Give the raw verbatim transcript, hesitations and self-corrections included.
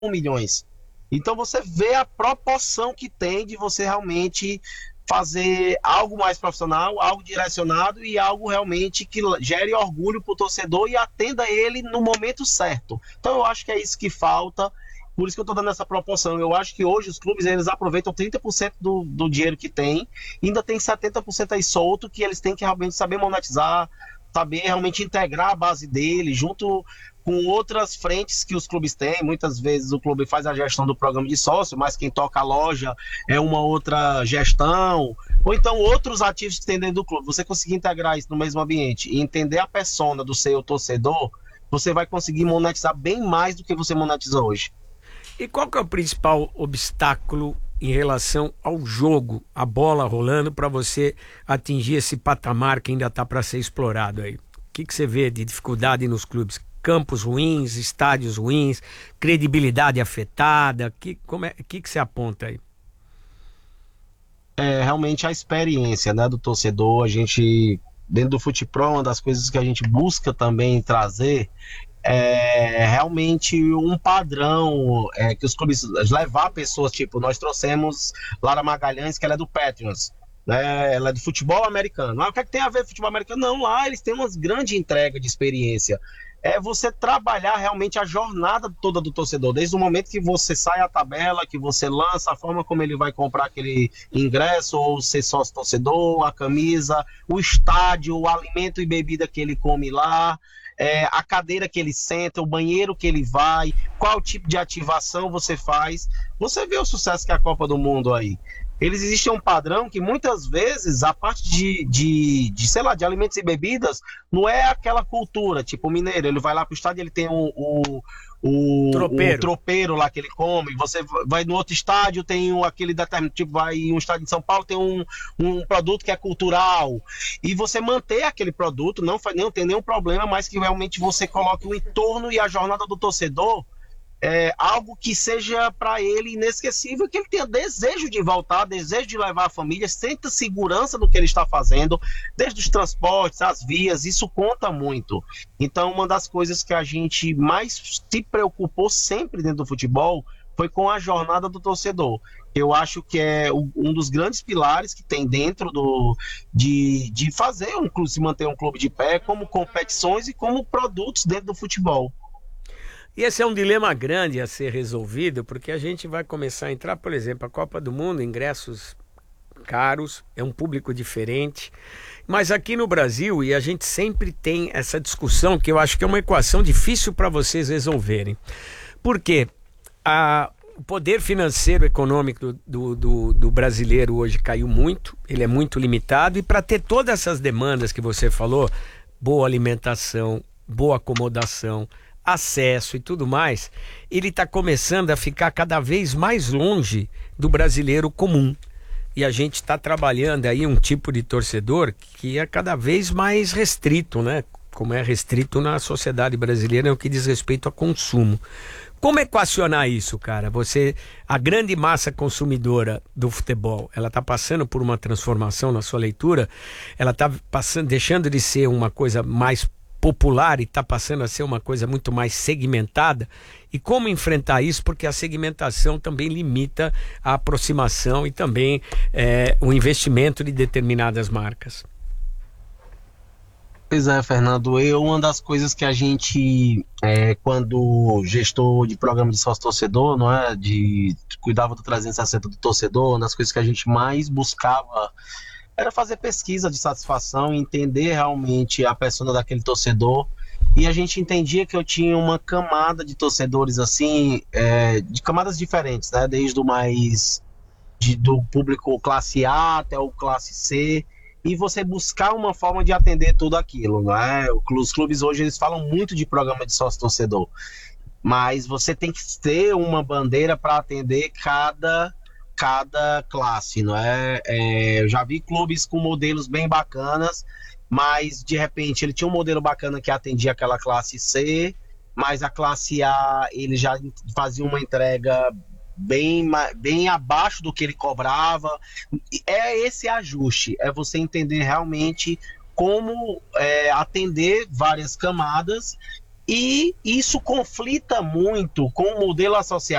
milhões. Então você vê a proporção que tem de você realmente fazer algo mais profissional, algo direcionado e algo realmente que gere orgulho para o torcedor e atenda ele no momento certo. Então eu acho que é isso que falta, por isso que eu estou dando essa proporção. Eu acho que hoje os clubes eles aproveitam trinta por cento do, do dinheiro que tem, ainda tem setenta por cento aí solto que eles têm que realmente saber monetizar, saber realmente integrar a base dele junto com outras frentes que os clubes têm. Muitas vezes o clube faz a gestão do programa de sócio, mas quem toca a loja é uma outra gestão, ou então outros ativos que tem dentro do clube. Você conseguir integrar isso no mesmo ambiente e entender a persona do seu torcedor, você vai conseguir monetizar bem mais do que você monetiza hoje. E qual que é o principal obstáculo em relação ao jogo, a bola rolando, para você atingir esse patamar que ainda está para ser explorado aí? O que, que você vê de dificuldade nos clubes? Campos ruins, estádios ruins, credibilidade afetada? Que, como é, que, que você aponta aí? É realmente a experiência, né, do torcedor. A gente, dentro do Futepro, uma das coisas que a gente busca também trazer é realmente um padrão, é, que os clubes levar pessoas, tipo, nós trouxemos Lara Magalhães, que ela é do Patriots, né? Ela é do futebol americano. Ah, o que é que tem a ver com futebol americano? Não, lá eles têm uma grande entrega de experiência. É você trabalhar realmente a jornada toda do torcedor, desde o momento que você sai a tabela, que você lança, a forma como ele vai comprar aquele ingresso, ou ser sócio torcedor, a camisa, o estádio, o alimento e bebida que ele come lá, é, a cadeira que ele senta, o banheiro que ele vai, qual tipo de ativação você faz. Você vê o sucesso que é a Copa do Mundo aí. Eles existem um padrão que muitas vezes a parte de, de, de, sei lá, de alimentos e bebidas não é aquela cultura, tipo o mineiro, ele vai lá pro estádio, ele tem o, o, o, Tropeiro. o tropeiro lá que ele come, você vai no outro estádio, tem um, aquele determinado, tipo, vai em um estádio de São Paulo, tem um, um produto que é cultural, e você manter aquele produto, não, não tem nenhum problema, mas que realmente você coloque o entorno e a jornada do torcedor, é, algo que seja para ele inesquecível, que ele tenha desejo de voltar, desejo de levar a família, sinta segurança no que ele está fazendo, desde os transportes, as vias, isso conta muito. Então, uma das coisas que a gente mais se preocupou sempre dentro do futebol foi com a jornada do torcedor. Eu acho que é um dos grandes pilares que tem dentro do, de, de fazer um clube, se manter um clube de pé, como competições e como produtos dentro do futebol. E esse é um dilema grande a ser resolvido, porque a gente vai começar a entrar, por exemplo, a Copa do Mundo, ingressos caros, é um público diferente. Mas aqui no Brasil, e a gente sempre tem essa discussão, que eu acho que é uma equação difícil para vocês resolverem. Por quê? A, o poder financeiro econômico do, do, do brasileiro hoje caiu muito, ele é muito limitado, e para ter todas essas demandas que você falou, boa alimentação, boa acomodação, acesso e tudo mais, ele está começando a ficar cada vez mais longe do brasileiro comum. E a gente está trabalhando aí um tipo de torcedor que é cada vez mais restrito, né? Como é restrito na sociedade brasileira no que diz respeito a consumo. Como equacionar isso, cara? Você, a grande massa consumidora do futebol, ela está passando por uma transformação na sua leitura, ela está passando, deixando de ser uma coisa mais popular e está passando a ser uma coisa muito mais segmentada. E como enfrentar isso? Porque a segmentação também limita a aproximação e também é, o investimento de determinadas marcas. Pois é, Fernando, eu, uma das coisas que a gente, é, quando gestor de programa de sócio-torcedor, não é, de, cuidava do trezentos e sessenta do torcedor, uma das coisas que a gente mais buscava era fazer pesquisa de satisfação, entender realmente a persona daquele torcedor, e a gente entendia que eu tinha uma camada de torcedores assim, é, de camadas diferentes, né? Desde o mais de, do público classe A até o classe C, e você buscar uma forma de atender tudo aquilo, né? Os clubes hoje eles falam muito de programa de sócio-torcedor, mas você tem que ter uma bandeira para atender cada cada classe, não é? É, eu já vi clubes com modelos bem bacanas, mas de repente ele tinha um modelo bacana que atendia aquela classe C, mas a classe A ele já fazia uma entrega bem, bem abaixo do que ele cobrava. É esse ajuste, é você entender realmente como é, atender várias camadas E isso conflita muito com o modelo associativo